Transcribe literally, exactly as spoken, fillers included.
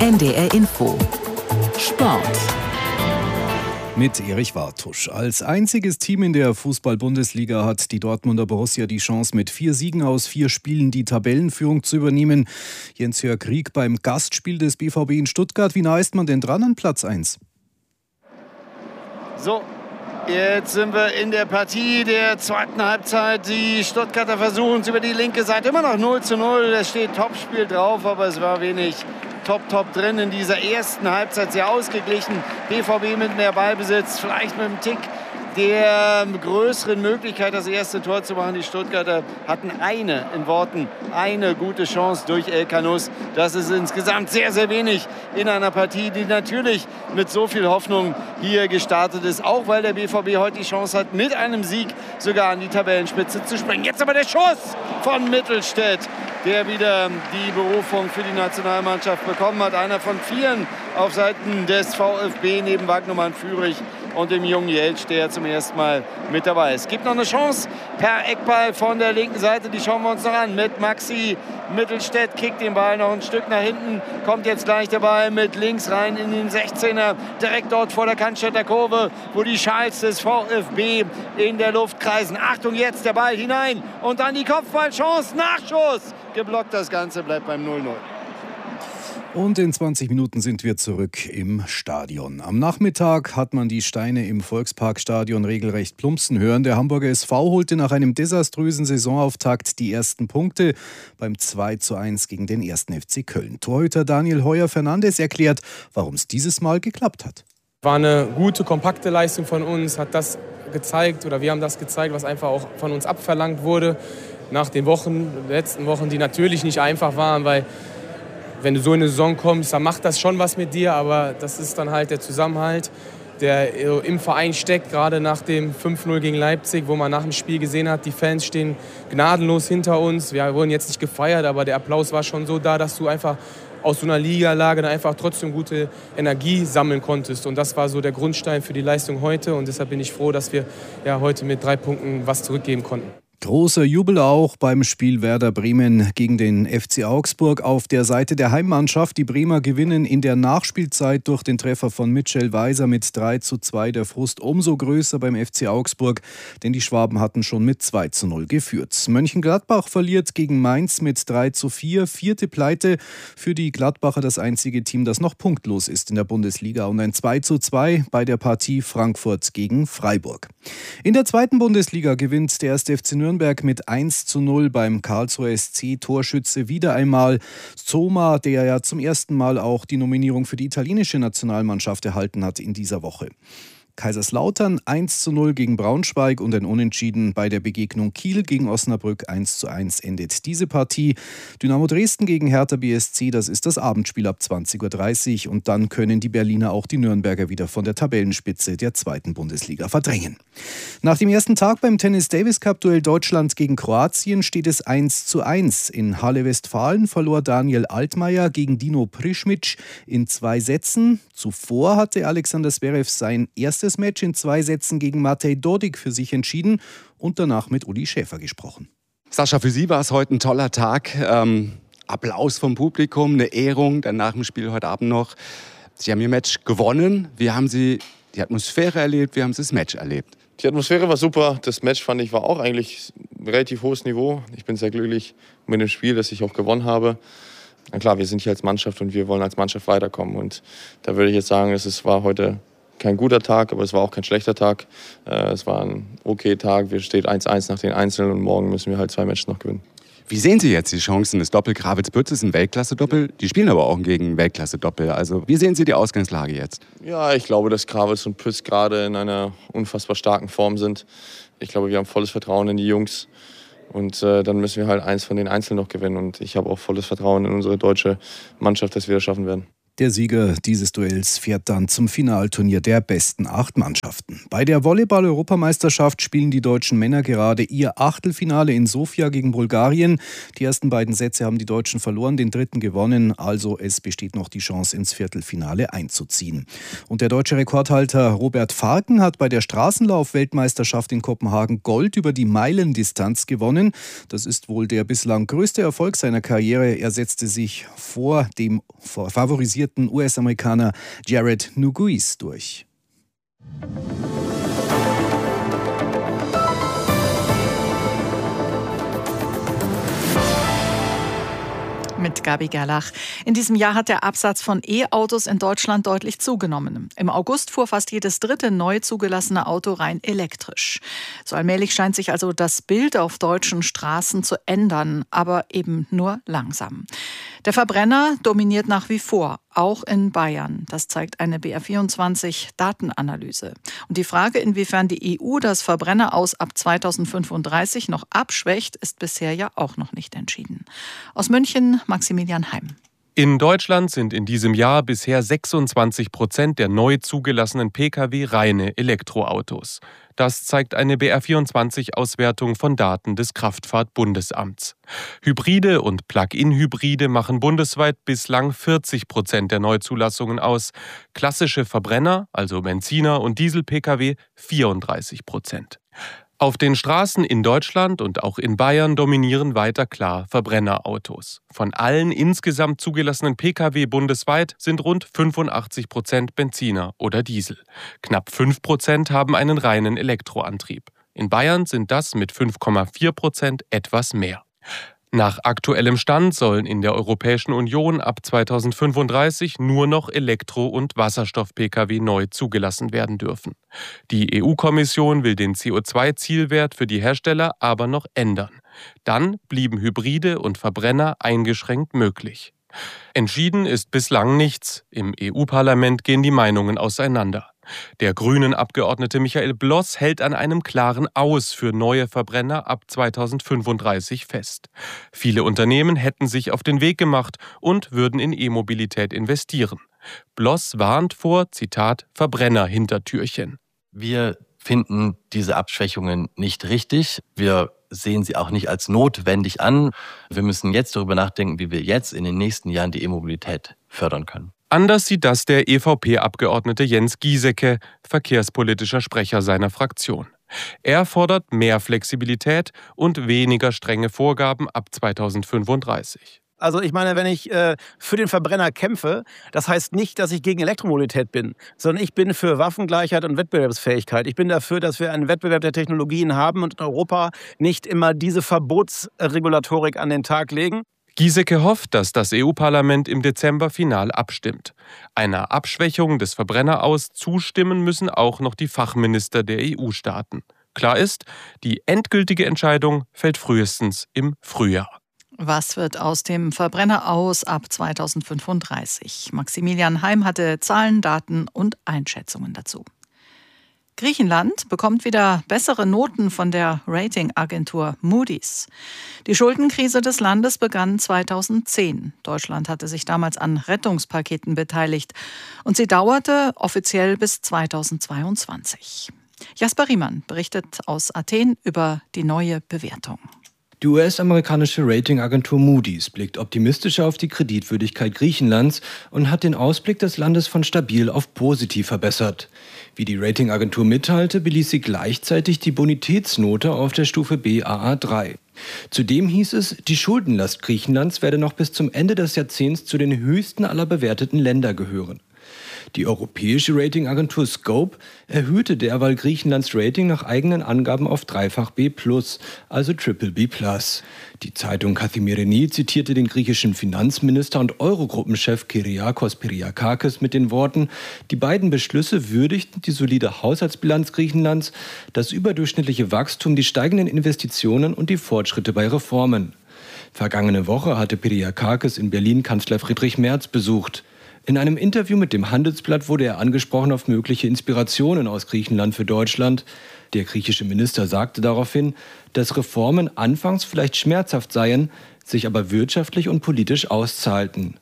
N D R Info Sport mit Erich Wartusch. Als einziges Team in der Fußball-Bundesliga hat die Dortmunder Borussia die Chance, mit vier Siegen aus vier Spielen die Tabellenführung zu übernehmen. Jens-Jörg Krieg beim Gastspiel des B V B in Stuttgart. Wie nah ist man denn dran an Platz eins? So, jetzt sind wir in der Partie der zweiten Halbzeit. Die Stuttgarter versuchen es über die linke Seite. Immer noch null zu null. Es steht Topspiel drauf, aber es war wenig Top, top drin in dieser ersten Halbzeit. Sehr ausgeglichen. B V B mit mehr Ballbesitz, vielleicht mit einem Tick der größeren Möglichkeit, das erste Tor zu machen. Die Stuttgarter hatten eine, in Worten, eine gute Chance durch El Kanous. Das ist insgesamt sehr, sehr wenig in einer Partie, die natürlich mit so viel Hoffnung hier gestartet ist. Auch weil der B V B heute die Chance hat, mit einem Sieg sogar an die Tabellenspitze zu springen. Jetzt aber der Schuss von Mittelstädt, der wieder die Berufung für die Nationalmannschaft bekommen hat. Einer von vieren auf Seiten des VfB neben Wagnumann, Führig und dem jungen Jeltsch, der zum ersten Mal mit dabei ist. Es gibt noch eine Chance per Eckball von der linken Seite, die schauen wir uns noch an. Mit Maxi Mittelstädt, kickt den Ball noch ein Stück nach hinten, kommt jetzt gleich der Ball mit links rein in den sechzehner, direkt dort vor der Cannstätter Kurve, wo die Schals des VfB in der Luft kreisen. Achtung, jetzt der Ball hinein und dann die Kopfballchance, Nachschuss. Geblockt, das Ganze bleibt beim null null. Und in zwanzig Minuten sind wir zurück im Stadion. Am Nachmittag hat man die Steine im Volksparkstadion regelrecht plumpsen hören. Der Hamburger S V holte nach einem desaströsen Saisonauftakt die ersten Punkte beim zwei zu eins gegen den ersten F C Köln. Torhüter Daniel Heuer-Fernandes erklärt, warum es dieses Mal geklappt hat. War eine gute, kompakte Leistung von uns, hat das gezeigt oder wir haben das gezeigt, was einfach auch von uns abverlangt wurde nach den Wochen, letzten Wochen, die natürlich nicht einfach waren, weil wenn du so in eine Saison kommst, dann macht das schon was mit dir, aber das ist dann halt der Zusammenhalt, der im Verein steckt, gerade nach dem fünf null gegen Leipzig, wo man nach dem Spiel gesehen hat, die Fans stehen gnadenlos hinter uns. Wir wurden jetzt nicht gefeiert, aber der Applaus war schon so da, dass du einfach aus so einer Ligalage dann einfach trotzdem gute Energie sammeln konntest. Und das war so der Grundstein für die Leistung heute. Und deshalb bin ich froh, dass wir ja heute mit drei Punkten was zurückgeben konnten. Großer Jubel auch beim Spiel Werder Bremen gegen den F C Augsburg auf der Seite der Heimmannschaft. Die Bremer gewinnen in der Nachspielzeit durch den Treffer von Mitchell Weiser mit drei zu zwei. Der Frust umso größer beim F C Augsburg, denn die Schwaben hatten schon mit zwei zu null geführt. Mönchengladbach verliert gegen Mainz mit drei zu vier. Vierte Pleite für die Gladbacher, das einzige Team, das noch punktlos ist in der Bundesliga. Und ein zwei zu zwei bei der Partie Frankfurt gegen Freiburg. In der zweiten Bundesliga gewinnt der erste F C Nürnberg mit eins zu null beim Karlsruher S C. Torschütze wieder einmal Zoma, der ja zum ersten Mal auch die Nominierung für die italienische Nationalmannschaft erhalten hat in dieser Woche. Kaiserslautern eins zu null gegen Braunschweig und ein Unentschieden bei der Begegnung Kiel gegen Osnabrück eins zu eins endet diese Partie. Dynamo Dresden gegen Hertha B S C, das ist das Abendspiel ab zwanzig Uhr dreißig und dann können die Berliner auch die Nürnberger wieder von der Tabellenspitze der zweiten Bundesliga verdrängen. Nach dem ersten Tag beim Tennis-Davis-Cup-Duell Deutschland gegen Kroatien steht es eins zu eins. In Halle-Westfalen verlor Daniel Altmaier gegen Dino Prischmic in zwei Sätzen. Zuvor hatte Alexander Zverev sein erstes Match in zwei Sätzen gegen Matej Dodig für sich entschieden und danach mit Uli Schäfer gesprochen. Sascha, für Sie war es heute ein toller Tag. Ähm, Applaus vom Publikum, eine Ehrung, dann nach dem Spiel heute Abend noch. Sie haben Ihr Match gewonnen. Wie haben Sie die Atmosphäre erlebt? Wie haben Sie das Match erlebt? Die Atmosphäre war super. Das Match, fand ich, war auch eigentlich ein relativ hohes Niveau. Ich bin sehr glücklich mit dem Spiel, dass ich auch gewonnen habe. Na klar, wir sind hier als Mannschaft und wir wollen als Mannschaft weiterkommen. Und da würde ich jetzt sagen, es war heute kein guter Tag, aber es war auch kein schlechter Tag. Es war ein okay Tag. Wir stehen eins eins nach den Einzelnen und morgen müssen wir halt zwei Matches noch gewinnen. Wie sehen Sie jetzt die Chancen? Das Doppel Gravitz-Pütz ist ein Weltklasse-Doppel. Die spielen aber auch gegen Weltklasse-Doppel. Also wie sehen Sie die Ausgangslage jetzt? Ja, ich glaube, dass Gravitz und Pütz gerade in einer unfassbar starken Form sind. Ich glaube, wir haben volles Vertrauen in die Jungs. Und äh, dann müssen wir halt eins von den Einzelnen noch gewinnen. Und ich habe auch volles Vertrauen in unsere deutsche Mannschaft, dass wir das schaffen werden. Der Sieger dieses Duells fährt dann zum Finalturnier der besten acht Mannschaften. Bei der Volleyball-Europameisterschaft spielen die deutschen Männer gerade ihr Achtelfinale in Sofia gegen Bulgarien. Die ersten beiden Sätze haben die Deutschen verloren, den dritten gewonnen. Also es besteht noch die Chance, ins Viertelfinale einzuziehen. Und der deutsche Rekordhalter Robert Farken hat bei der Straßenlauf-Weltmeisterschaft in Kopenhagen Gold über die Meilendistanz gewonnen. Das ist wohl der bislang größte Erfolg seiner Karriere. Er setzte sich vor dem favorisierten naturalisierten U S-Amerikaner Jared Nuguis durch. Mit Gabi Gerlach. In diesem Jahr hat der Absatz von E-Autos in Deutschland deutlich zugenommen. Im August fuhr fast jedes dritte neu zugelassene Auto rein elektrisch. So allmählich scheint sich also das Bild auf deutschen Straßen zu ändern, aber eben nur langsam. Der Verbrenner dominiert nach wie vor, auch in Bayern. Das zeigt eine B R vierundzwanzig-Datenanalyse. Und die Frage, inwiefern die E U das Verbrenneraus ab zweitausendfünfunddreißig noch abschwächt, ist bisher ja auch noch nicht entschieden. Aus München, Maximilian Heim. In Deutschland sind in diesem Jahr bisher sechsundzwanzig Prozent der neu zugelassenen Pkw reine Elektroautos. Das zeigt eine B R vierundzwanzig-Auswertung von Daten des Kraftfahrtbundesamts. Hybride und Plug-in-Hybride machen bundesweit bislang vierzig Prozent der Neuzulassungen aus. Klassische Verbrenner, also Benziner und Diesel-Pkw, vierunddreißig Prozent. Auf den Straßen in Deutschland und auch in Bayern dominieren weiter klar Verbrennerautos. Von allen insgesamt zugelassenen Pkw bundesweit sind rund fünfundachtzig Prozent Benziner oder Diesel. Knapp fünf Prozent haben einen reinen Elektroantrieb. In Bayern sind das mit fünf Komma vier Prozent etwas mehr. Nach aktuellem Stand sollen in der Europäischen Union ab zweitausendfünfunddreißig nur noch Elektro- und Wasserstoff-Pkw neu zugelassen werden dürfen. Die E U-Kommission will den C O zwei Zielwert für die Hersteller aber noch ändern. Dann blieben Hybride und Verbrenner eingeschränkt möglich. Entschieden ist bislang nichts. Im E U-Parlament gehen die Meinungen auseinander. Der Grünen-Abgeordnete Michael Bloss hält an einem klaren Aus für neue Verbrenner ab zweitausendfünfunddreißig fest. Viele Unternehmen hätten sich auf den Weg gemacht und würden in E-Mobilität investieren. Bloss warnt vor, Zitat, Verbrenner-Hintertürchen. Wir finden diese Abschwächungen nicht richtig. Wir sehen sie auch nicht als notwendig an. Wir müssen jetzt darüber nachdenken, wie wir jetzt in den nächsten Jahren die E-Mobilität fördern können. Anders sieht das der E V P-Abgeordnete Jens Giesecke, verkehrspolitischer Sprecher seiner Fraktion. Er fordert mehr Flexibilität und weniger strenge Vorgaben ab zweitausendfünfunddreißig. Also ich meine, wenn ich äh, für den Verbrenner kämpfe, das heißt nicht, dass ich gegen Elektromobilität bin, sondern ich bin für Waffengleichheit und Wettbewerbsfähigkeit. Ich bin dafür, dass wir einen Wettbewerb der Technologien haben und in Europa nicht immer diese Verbotsregulatorik an den Tag legen. Giesecke hofft, dass das E U-Parlament im Dezember final abstimmt. Einer Abschwächung des Verbrenneraus zustimmen müssen auch noch die Fachminister der E U-Staaten. Klar ist, die endgültige Entscheidung fällt frühestens im Frühjahr. Was wird aus dem Verbrenneraus ab zweitausendfünfunddreißig? Maximilian Heim hatte Zahlen, Daten und Einschätzungen dazu. Griechenland bekommt wieder bessere Noten von der Ratingagentur Moody's. Die Schuldenkrise des Landes begann zweitausendzehn. Deutschland hatte sich damals an Rettungspaketen beteiligt. Und sie dauerte offiziell bis zweitausendzweiundzwanzig. Jasper Riemann berichtet aus Athen über die neue Bewertung. Die U S-amerikanische Ratingagentur Moody's blickt optimistischer auf die Kreditwürdigkeit Griechenlands und hat den Ausblick des Landes von stabil auf positiv verbessert. Wie die Ratingagentur mitteilte, beließ sie gleichzeitig die Bonitätsnote auf der Stufe B A A drei. Zudem hieß es, die Schuldenlast Griechenlands werde noch bis zum Ende des Jahrzehnts zu den höchsten aller bewerteten Länder gehören. Die europäische Ratingagentur Scope erhöhte derweil Griechenlands Rating nach eigenen Angaben auf dreifach B plus, also Triple B plus. Die Zeitung Kathimerini zitierte den griechischen Finanzminister und Eurogruppenchef Kyriakos Piriakakis mit den Worten: Die beiden Beschlüsse würdigten die solide Haushaltsbilanz Griechenlands, das überdurchschnittliche Wachstum, die steigenden Investitionen und die Fortschritte bei Reformen. Vergangene Woche hatte Piriakakis in Berlin Kanzler Friedrich Merz besucht. In einem Interview mit dem Handelsblatt wurde er angesprochen auf mögliche Inspirationen aus Griechenland für Deutschland. Der griechische Minister sagte daraufhin, dass Reformen anfangs vielleicht schmerzhaft seien, sich aber wirtschaftlich und politisch auszahlten.